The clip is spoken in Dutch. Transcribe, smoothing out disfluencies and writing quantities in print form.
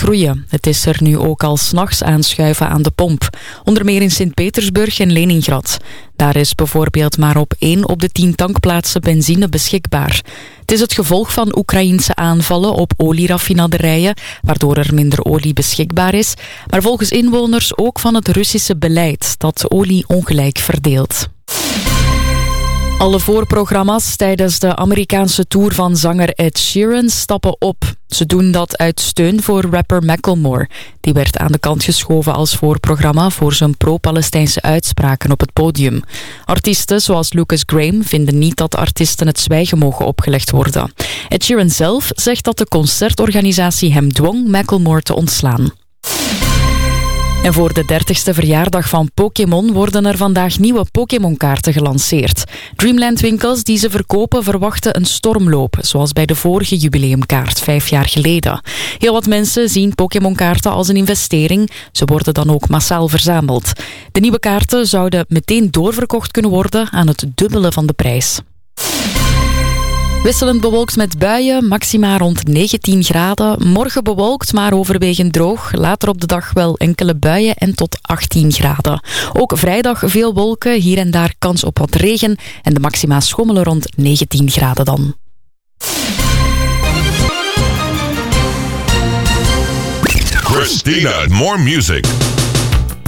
groeien. Het is er nu ook al 's nachts aanschuiven aan de pomp. Onder meer in Sint-Petersburg en Leningrad. Daar is bijvoorbeeld maar op 1 op de 10 tankplaatsen benzine beschikbaar. Het is het gevolg van Oekraïense aanvallen op olieraffinaderijen, waardoor er minder olie beschikbaar is. Maar volgens inwoners ook van het Russische beleid, dat olie ongelijk verdeelt. Alle voorprogramma's tijdens de Amerikaanse tour van zanger Ed Sheeran stappen op. Ze doen dat uit steun voor rapper Macklemore. Die werd aan de kant geschoven als voorprogramma voor zijn pro-Palestijnse uitspraken op het podium. Artiesten zoals Lucas Graham vinden niet dat artiesten het zwijgen mogen opgelegd worden. Ed Sheeran zelf zegt dat de concertorganisatie hem dwong Macklemore te ontslaan. En voor de 30ste verjaardag van Pokémon worden er vandaag nieuwe Pokémon-kaarten gelanceerd. Dreamland-winkels die ze verkopen verwachten een stormloop, zoals bij de vorige jubileumkaart 5 jaar geleden. Heel wat mensen zien Pokémon-kaarten als een investering. Ze worden dan ook massaal verzameld. De nieuwe kaarten zouden meteen doorverkocht kunnen worden aan het dubbele van de prijs. Wisselend bewolkt met buien, maxima rond 19 graden. Morgen bewolkt, maar overwegend droog. Later op de dag wel enkele buien en tot 18 graden. Ook vrijdag veel wolken, hier en daar kans op wat regen. En de maxima schommelen rond 19 graden dan. Christina, more music.